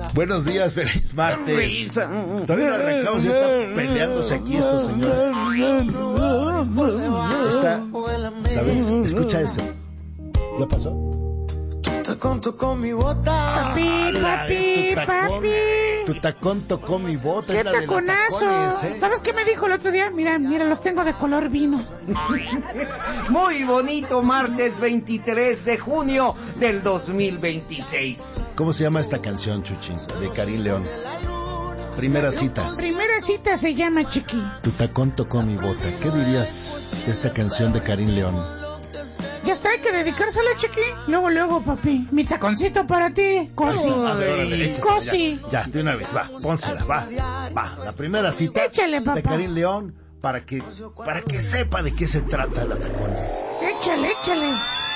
Buenos días, feliz martes. Todavía no arrancamos y están peleándose aquí estos señores. ¿Sabes? Escucha eso. ¿Ya pasó? Tacón tocó mi bota. Papi. Tu tacón tocó mi bota. ¡Qué es la de los taconazo! tacones, ¿eh? ¿Sabes qué me dijo el otro día? Mira, los tengo de color vino. Muy bonito martes 23 de junio del 2026. ¿Cómo se llama esta canción, Chuchín? De Karin León. Primera cita. Primera cita se llama, Chiqui. Tu tacón tocó mi bota. ¿Qué dirías de esta canción de Karin León? Ya está, hay que dedicársela, Chiqui. Luego, papi. Mi taconcito para ti. Cosi. Cosi. Ya, de una vez, va, pónsela, va. La primera cita Échale, papá. de Karin León para que sepa de qué se trata la tacones. Échale.